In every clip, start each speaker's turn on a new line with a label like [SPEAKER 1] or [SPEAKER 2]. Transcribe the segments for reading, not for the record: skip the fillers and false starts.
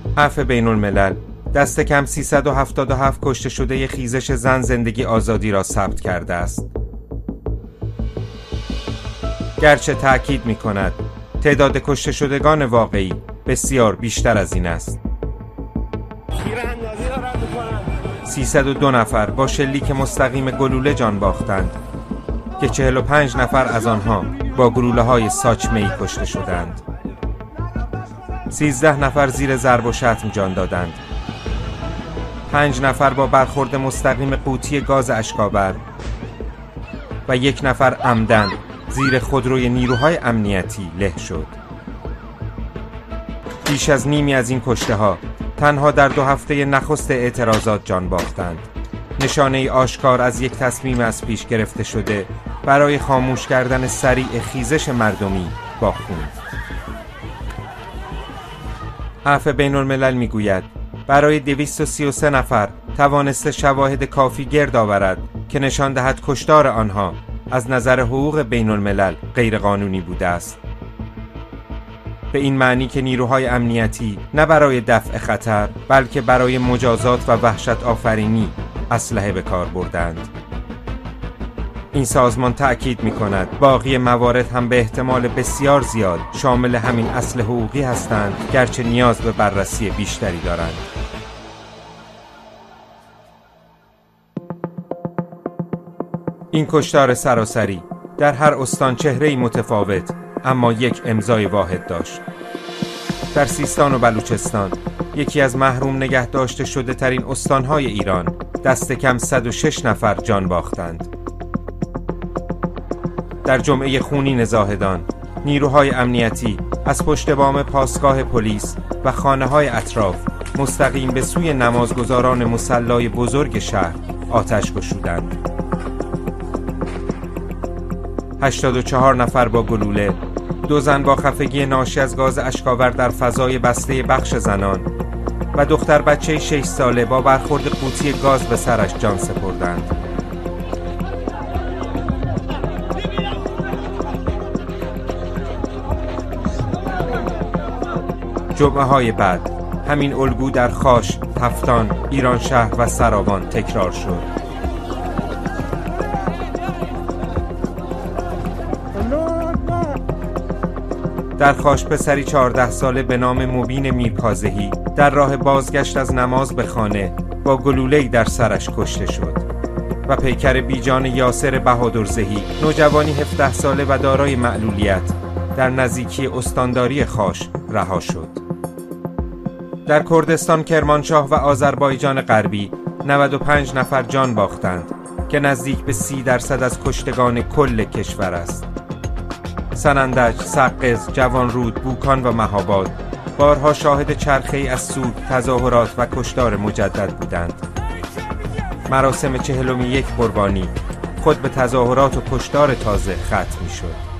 [SPEAKER 1] عفو بین الملل دست کم 377 کشته شده خیزش زن زندگی آزادی را ثبت کرده است. گرچه تأکید می کند تعداد کشته شدگان واقعی بسیار بیشتر از این است. 302 نفر با شلیک مستقیم گلوله جان باختند که 45 نفر از آنها با گلوله‌های ساچمه‌ای کشته شدند. 13 نفر زیر ضرب و شتم جان دادند. 5 نفر با برخورد مستقیم قوطی گاز اشک‌آور و 1 نفر عمدن زیر خودروی نیروهای امنیتی له شد. بیش از نیمی از این کشته‌ها تنها در 2 هفته نخست اعتراضات جان باختند. نشانه‌ای آشکار از یک تصمیم از پیش گرفته شده برای خاموش کردن سریع خیزش مردمی با خون. عفو بین الملل میگوید برای 233 نفر توانسته شواهد کافی گرد آورد که نشان دهد کشتار آنها از نظر حقوق بین الملل غیر قانونی بوده است. به این معنی که نیروهای امنیتی نه برای دفع خطر بلکه برای مجازات و وحشت آفرینی اسلحه به کار بردند. این سازمان تأکید می کند باقی موارد هم به احتمال بسیار زیاد شامل همین اصل حقوقی هستند، گرچه نیاز به بررسی بیشتری دارند. این کشتار سراسری در هر استان چهره‌ای متفاوت اما یک امضای واحد داشت. در سیستان و بلوچستان، یکی از محروم نگه داشته شده ترین استانهای ایران، دست کم 106 نفر جان باختند. در جمعه خونین زاهدان، نیروهای امنیتی از پشت بام پاسگاه پلیس و خانه‌های اطراف مستقیم به سوی نمازگزاران مصلای بزرگ شهر آتش گشودند. 84 نفر با گلوله، 2 زن با خفگی ناشی از گاز اشک‌آور در فضای بسته بخش زنان و دختر بچه 6 ساله با برخورد قوطی گاز به سرش جان سپردند. جمعه‌های بعد همین الگو در خاش، تفتان، ایران شهر و سراوان تکرار شد. در خاش پسری 14 ساله به نام مبین میرکاظمی در راه بازگشت از نماز به خانه با گلوله‌ای در سرش کشته شد و پیکر بیجان یاسر بهادرزهی نوجوانی 17 ساله و دارای معلولیت در نزدیکی استانداری خاش رها شد. در کردستان، کرمانشاه و آذربایجان غربی 95 نفر جان باختند که نزدیک به 30% از کشتگان کل کشور است. سنندج، سقز، جوانرود، بوکان و مهاباد بارها شاهد چرخه‌ای از سود، تظاهرات و کشتار مجدد بودند. مراسم 41 قربانی خود به تظاهرات و کشتار تازه ختم شد.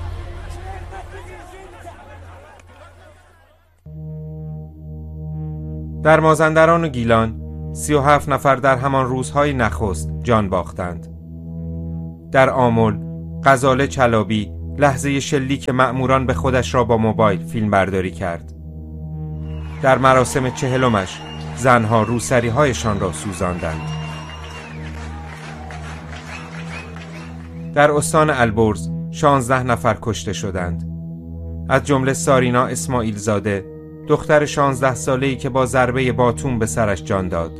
[SPEAKER 1] در مازندران و گیلان 37 نفر در همان روزهای نخست جان باختند. در آمل، غزاله چلابی لحظه شلیک مأموران به خودش را با موبایل فیلم برداری کرد. در مراسم 40مش زنها روسری‌هایشان را سوزاندند. در استان البرز 16 نفر کشته شدند، از جمله سارینا اسماعیل زاده، دختر 16 ساله‌ای که با ضربه باتون به سرش جان داد.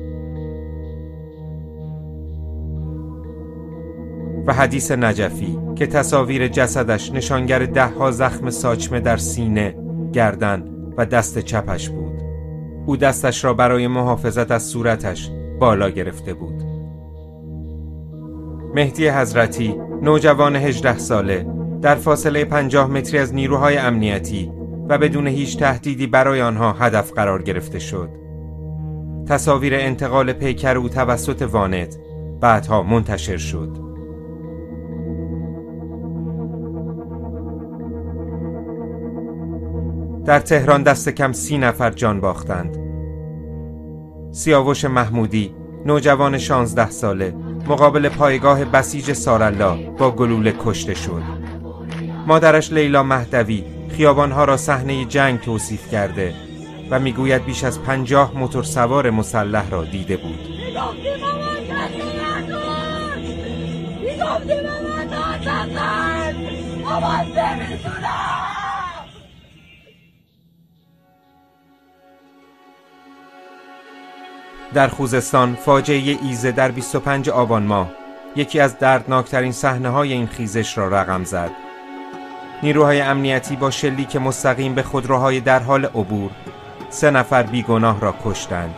[SPEAKER 1] و حدیث نجفی که تصاویر جسدش نشانگر 10 زخم ساچمه در سینه، گردن و دست چپش بود. او دستش را برای محافظت از صورتش بالا گرفته بود. مهدی حضرتی، نوجوان 18 ساله، در فاصله 50 متری از نیروهای امنیتی و بدون هیچ تهدیدی برای آنها هدف قرار گرفته شد. تصاویر انتقال پیکر او توسط وانت بعدها منتشر شد. در تهران دست کم 30 نفر جان باختند. سیاوش محمودی، نوجوان 16 ساله، مقابل پایگاه بسیج سارالله با گلوله کشته شد. مادرش لیلا مهدوی خیابانها را صحنه جنگ توصیف کرده و میگوید بیش از 50 موتورسوار مسلح را دیده بود. در خوزستان فاجعه ایزه در 25 آبان ماه یکی از دردناکترین صحنه‌های این خیزش را رقم زد. نیروهای امنیتی با شلیک مستقیم به خودروهای در حال عبور 3 نفر بیگناه را کشتند.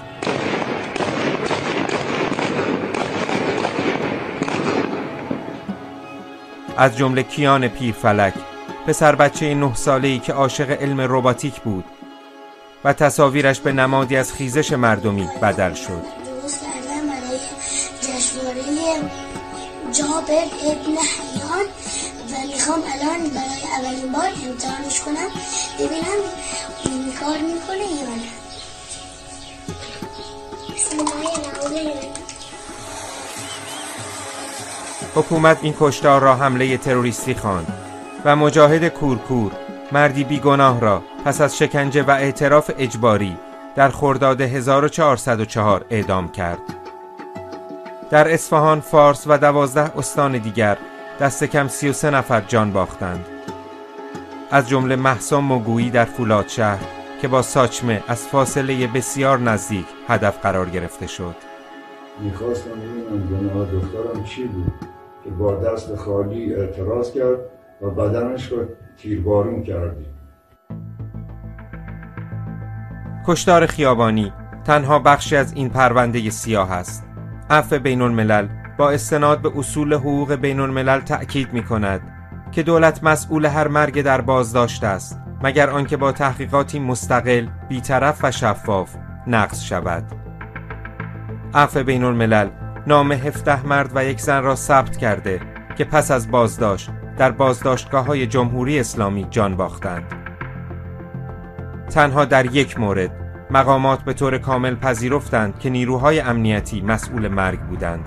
[SPEAKER 1] از جمله کیان پیرفلک، پسر بچه 9 ساله‌ای که عاشق علم رباتیک بود و تصاویرش به نمادی از خیزش مردمی بدل شد.
[SPEAKER 2] درست کردم برای جشنواره جابر ابن حیان و میخوام الان برای اولین بار امتحانش کنم ببینم این کار میکنه یا نه. بسم الله الرحمن الرحیم.
[SPEAKER 1] حکومت این کشتار را حمله تروریستی خواند و مجاهد کورکور، مردی بیگناه را پس از شکنجه و اعتراف اجباری در خرداد 1404 اعدام کرد. در اصفهان، فارس و 12 استان دیگر دست کم 33 نفر جان باختند. از جمله مهسا مگویی در فولادشهر که با ساچمه از فاصله بسیار نزدیک هدف قرار گرفته شد.
[SPEAKER 3] میخواستم ببینم گناه دخترم چی بود که با دست خالی اعتراض کرد و بدنش رو تیربارون کردیم.
[SPEAKER 1] کشتار خیابانی تنها بخشی از این پرونده سیاه است. عفو بین الملل با استناد به اصول حقوق بین الملل تأکید می کند که دولت مسئول هر مرگ در بازداشت است مگر آنکه با تحقیقاتی مستقل، بی‌طرف و شفاف نقض شود. عفو بین الملل نام 17 مرد و 1 زن را ثبت کرده که پس از بازداشت در بازداشتگاه‌های جمهوری اسلامی جان باختند. تنها در 1 مورد مقامات به طور کامل پذیرفتند که نیروهای امنیتی مسئول مرگ بودند.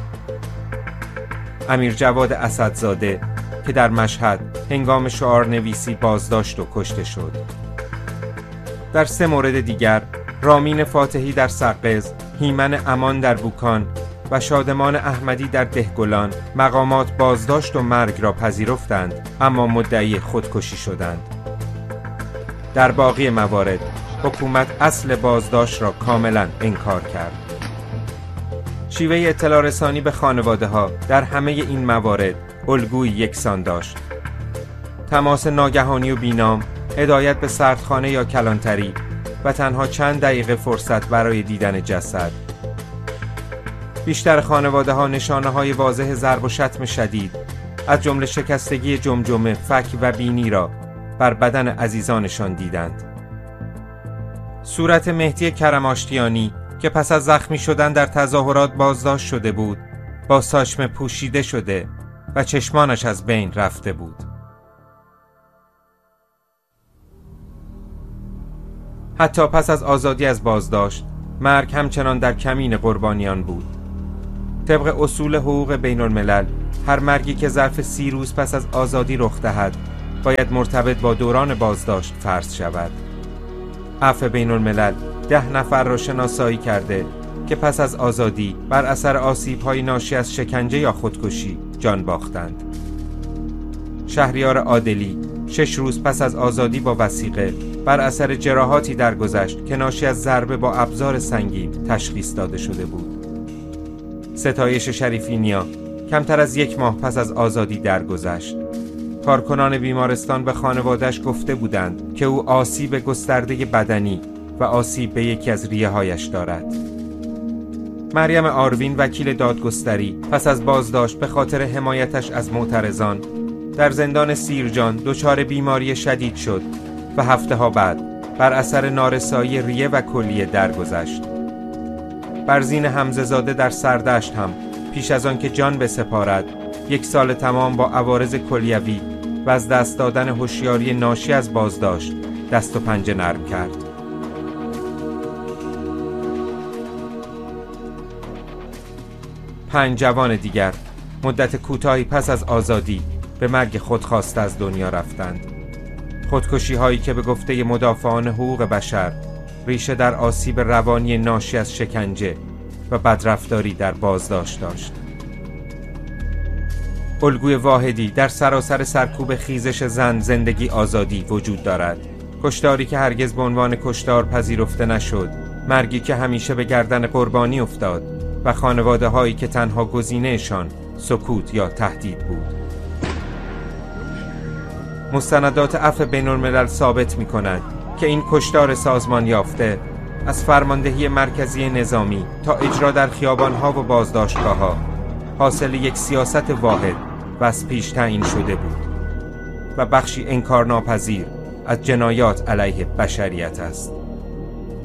[SPEAKER 1] امیر جواد اسدزاده که در مشهد هنگام شعار نویسی بازداشت و کشته شد. در 3 مورد دیگر رامین فاتحی در سقز، هیمن امان در بوکان و شادمان احمدی در دهگلان مقامات بازداشت و مرگ را پذیرفتند اما مدعی خودکشی شدند. در باقی موارد حکومت اصل بازداشت را کاملا انکار کرد. شیوه اطلاع رسانی به خانواده ها در همه این موارد الگوی یکسان داشت. تماس ناگهانی و بینام، هدایت به سردخانه یا کلانتری و تنها چند دقیقه فرصت برای دیدن جسد. بیشتر خانواده ها نشانه های واضح ضرب و شتم شدید از جمله شکستگی جمجمه، فک و بینی را بر بدن عزیزانشان دیدند. صورت مهدی کرم آشتیانی که پس از زخمی شدن در تظاهرات بازداشت شده بود با ساچمه پوشیده شده و چشمانش از بین رفته بود. حتی پس از آزادی از بازداشت مرگ همچنان در کمین قربانیان بود. طبق اصول حقوق بین الملل هر مرگی که ظرف 30 روز پس از آزادی رخ دهد باید مرتبط با دوران بازداشت فرض شود. عفو بین الملل 10 نفر را شناسایی کرده که پس از آزادی بر اثر آسیب‌های ناشی از شکنجه یا خودکشی جان باختند. شهریار عادلی 6 روز پس از آزادی با وثیقه بر اثر جراحاتی درگذشت که ناشی از ضربه با ابزار سنگین تشخیص داده شده بود. ستایش شریفی نیا کمتر از 1 ماه پس از آزادی درگذشت. کارکنان بیمارستان به خانواده‌اش گفته بودند که او آسیب گسترده بدنی و آسیب به یکی از ریه‌هایش دارد. مریم آروین وکیل دادگستری پس از بازداشت به خاطر حمایتش از معترضان در زندان سیرجان دچار بیماری شدید شد و هفته‌ها بعد بر اثر نارسایی ریه و کلیه درگذشت. برزین حمزه زاده در سردشت هم پیش از آن که جان بسپارد 1 سال تمام با عوارض کلیوی و از دست دادن هوشیاری ناشی از بازداشت دست و پنجه نرم کرد. 5 جوان دیگر مدت کوتاهی پس از آزادی به مرگ خودخواسته از دنیا رفتند. خودکشی هایی که به گفته مدافعان حقوق بشر ریشه در آسیب روانی ناشی از شکنجه و بدرفتاری در بازداشت داشت. الگوی واحدی در سراسر سرکوب خیزش زن، زندگی، آزادی وجود دارد. کشتاری که هرگز به عنوان کشتار پذیرفته نشد، مرگی که همیشه به گردن قربانی افتاد و خانواده هایی که تنها گزینه‌شان سکوت یا تهدید بود. مستندات عفو بین الملل ثابت می کند که این کشتار سازمان یافته از فرماندهی مرکزی نظامی تا اجرا در خیابانها و بازداشتگاه‌ها حاصل یک سیاست واحد و از پیش تعیین شده بود و بخشی انکارناپذیر از جنایات علیه بشریت است.